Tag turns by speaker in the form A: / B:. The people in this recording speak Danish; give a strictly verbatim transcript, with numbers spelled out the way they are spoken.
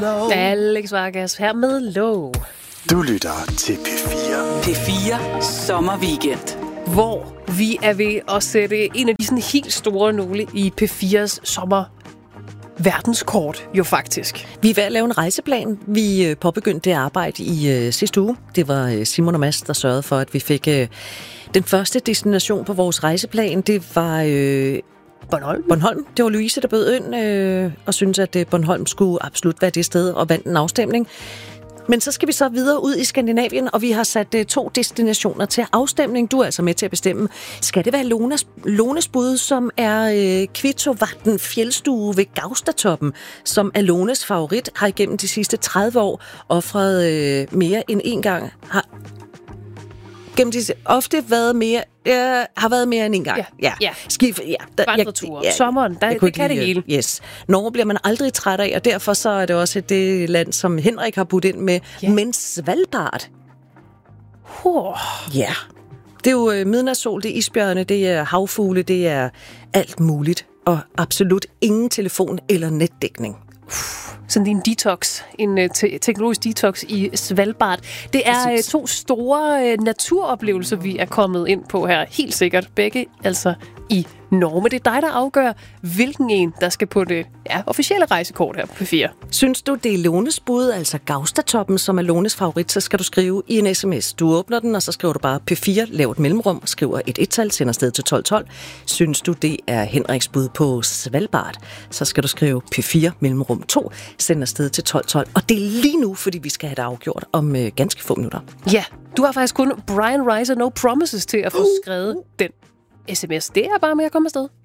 A: Snow.
B: Alex Vargas her med Lov.
A: Du lytter til P fire.
C: P fire Sommerweekend.
B: Hvor vi er ved at sætte en af de sådan helt store nogle i P fires sommer verdenskort, jo faktisk.
D: Vi er ved at lave en rejseplan. Vi påbegyndte det arbejde i uh, sidste uge. Det var Simon og Mads, der sørgede for, at vi fik uh, den første destination på vores rejseplan. Det var uh,
B: Bornholm.
D: Bornholm. Det var Louise, der bød ind uh, og syntes, at uh, Bornholm skulle absolut være det sted og vandt en afstemning. Men så skal vi så videre ud i Skandinavien, og vi har sat uh, to destinationer til afstemning. Du er altså med til at bestemme. Skal det være Lones, Lones bud, som er uh, Kvittovatn fjeldstue ved Gaustatoppen, som er Lones favorit, har igennem de sidste tredive år offret uh, mere end en gang. Har gennem de ofte været mere, uh, har været mere end en gang.
B: Ja,
D: ja.
B: ja.
D: Skif, ja. Der,
B: vandreture. Ja, sommeren, der, det kan det hele.
D: Yes. Norge bliver man aldrig træt af, og derfor så er det også det land, som Henrik har budt ind med. Ja. Men Svalbard.
B: Oh.
D: Ja. Det er jo uh, midnatssol, det er isbjørne, det er havfugle, det er alt muligt. Og absolut ingen telefon eller netdækning.
B: Sådan en detox, en uh, te- teknologisk detox i Svalbard. Det er uh, to store uh, naturoplevelser, vi er kommet ind på her. Helt sikkert. Begge altså i Norge. Men det er dig, der afgør, hvilken en, der skal på det ja, officielle rejsekort her på P fire.
D: Synes du, det er Lones bud, altså Gaustatoppen, som er Lones favorit, så skal du skrive i en sms. Du åbner den, og så skriver du bare P fire, laver et mellemrum, skriver et et-tal, sender sted til tolv tolv. Synes du, det er Henriks bud på Svalbard, så skal du skrive P fire, mellemrum to, sender sted til tolv tolv. Og det er lige nu, fordi vi skal have det afgjort om øh, ganske få minutter.
B: Ja, du har faktisk kun Brian Rice og No Promises til at få skrevet den sms. Det er bare med at komme afsted.